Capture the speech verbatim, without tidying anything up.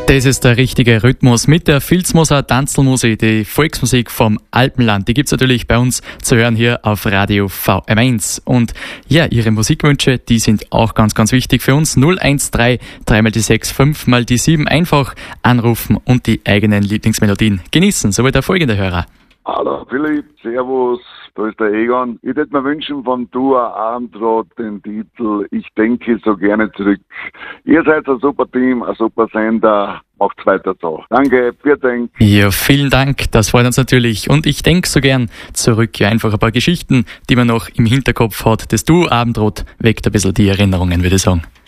Das ist der richtige Rhythmus mit der Filzmoser Tanzelmusik, die Volksmusik vom Alpenland. Die gibt's natürlich bei uns zu hören hier auf Radio V M eins. Und ja, Ihre Musikwünsche, die sind auch ganz, ganz wichtig für uns. null eins drei, drei mal die sechs, fünf mal die sieben. Einfach anrufen und die eigenen Lieblingsmelodien genießen. So wie der folgende Hörer. Hallo Philipp, servus, da ist der Egon. Ich würde mir wünschen vom Duo Abendrot den Titel Ich denke so gerne zurück. Ihr seid ein super Team, ein super Sender, macht's weiter so. Danke, vielen Dank. Ja, vielen Dank, das freut uns natürlich. Und ich denke so gern zurück, ja, einfach ein paar Geschichten, die man noch im Hinterkopf hat. Das Duo Abendrot weckt ein bisschen die Erinnerungen, würde ich sagen.